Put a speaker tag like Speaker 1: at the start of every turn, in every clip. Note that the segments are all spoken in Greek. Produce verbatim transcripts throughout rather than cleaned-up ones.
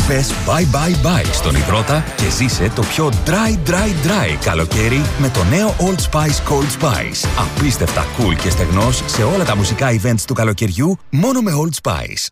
Speaker 1: Πες bye bye bye στον υδρότα και ζήσε το πιο dry dry dry καλοκαίρι με το νέο Old Spice Cold Spice. Απίστευτα cool και στεγνός σε όλα τα μουσικά events του καλοκαιριού μόνο με Old Spice.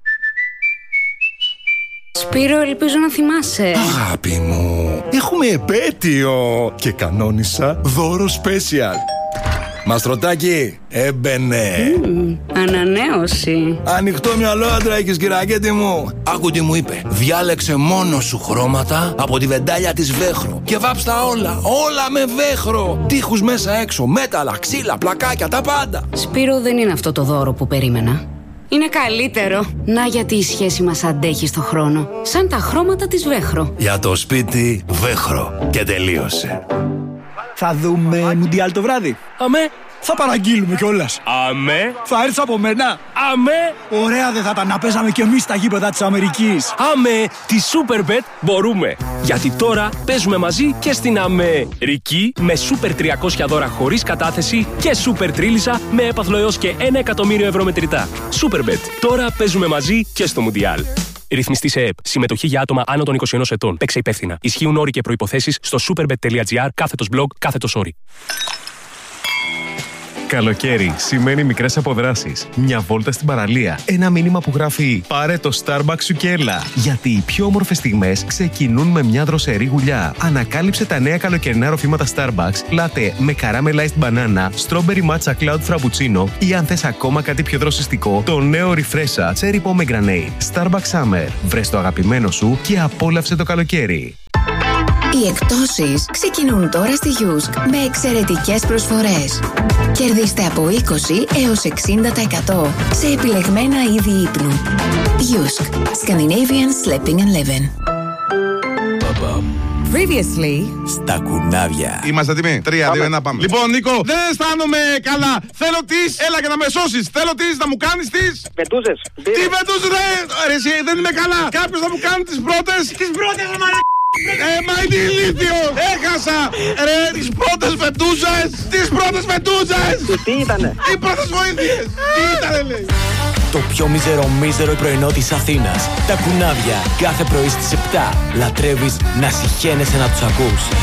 Speaker 2: Σπύρο, ελπίζω να θυμάσαι.
Speaker 3: Αγάπη μου, έχουμε επέτειο και κανόνισα δώρο special. Μαστρωτάκι, έμπαινε.
Speaker 2: Mm, ανανέωση.
Speaker 3: Ανοιχτό μυαλό άντρα έχεις, κυρακέτη μου. Άκου τι μου είπε. Διάλεξε μόνο σου χρώματα από τη βεντάλια της Βέχρο και βάψτα όλα, όλα με Βέχρο. Τείχους μέσα έξω, μέταλλα, ξύλα, πλακάκια, τα πάντα.
Speaker 2: Σπύρο, δεν είναι αυτό το δώρο που περίμενα. Είναι καλύτερο. Να γιατί η σχέση μας αντέχει στο χρόνο. Σαν τα χρώματα της Βέχρο.
Speaker 3: Για το σπίτι Βέχρο. Και τελείωσε.
Speaker 4: Θα δούμε Μουντιάλ το βράδυ.
Speaker 5: Αμέ.
Speaker 4: Θα παραγγείλουμε κιόλας.
Speaker 5: Αμέ.
Speaker 4: Θα έρθεις από μένα.
Speaker 5: Αμέ.
Speaker 4: Ωραία δεν θα τα να παίζαμε κι εμείς στα γήπεδα της Αμερικής.
Speaker 5: Αμέ. Τη Superbet μπορούμε. Γιατί τώρα παίζουμε μαζί και στην Αμερική με Super τριακόσια δώρα χωρίς κατάθεση και Super Τρίλισσα με έπαθλο έως και ένα εκατομμύριο ευρώ μετρητά. Superbet. Τώρα παίζουμε μαζί και στο Μουντιάλ. Ρυθμιστή σε ΕΕΠ. Συμμετοχή για άτομα άνω των είκοσι ενός ετών. Παίξε υπεύθυνα. Ισχύουν όροι και προϋποθέσεις στο superbet.gr κάθετος blog κάθετος όροι.
Speaker 6: Καλοκαίρι σημαίνει μικρές αποδράσεις. Μια βόλτα στην παραλία. Ένα μήνυμα που γράφει «Πάρε το Starbucks σου και έλα». Γιατί οι πιο όμορφες στιγμές ξεκινούν με μια δροσερή γουλιά. Ανακάλυψε τα νέα καλοκαιρινά ροφήματα Starbucks, latte με caramelized banana, strawberry matcha cloud frappuccino ή αν θες ακόμα κάτι πιο δροσιστικό, το νέο Refresha cherry pomegranate. Starbucks Summer. Βρες το αγαπημένο σου και απόλαυσε το καλοκαίρι.
Speaker 7: Οι εκπτώσεις ξεκινούν τώρα στη Yusk με εξαιρετικές προσφορές. Κερδίστε από είκοσι έως εξήντα τοις εκατό σε επιλεγμένα είδη ύπνου. Yusk. Scandinavian Sleeping and Living.
Speaker 8: Previously.
Speaker 9: Στα κουνάβια.
Speaker 10: Είμαστε έτοιμοι. Τρία, δύο, ένα, πάμε. Λοιπόν, Νίκο, δεν αισθάνομαι καλά. Θέλω τις, έλα και να με σώσεις. Θέλω τις, να μου κάνεις τις.
Speaker 11: Πετούσες.
Speaker 10: Τι πετούσες, ρε. Ρε, εσύ δεν είμαι καλά. Κάποιος θα μου κάνει τις πρώτες.
Speaker 11: Τις πρώτες, ρε μαλάκα.
Speaker 10: Ε, μα είναι ηλίθιο! Έχασα! Ρε, τις πρώτες φετούσες! Τις πρώτες φετούσες!
Speaker 11: Τι ήτανε?
Speaker 10: Οι πρώτες βοήθειες! Τι ήτανε, λέει!
Speaker 9: Το πιο μίζερο μίζερο πρωινό της Αθήνας. Τα κουνάβια. Κάθε πρωί στις επτά. Λατρεύεις να συχαίνεσαι να τους ακούς.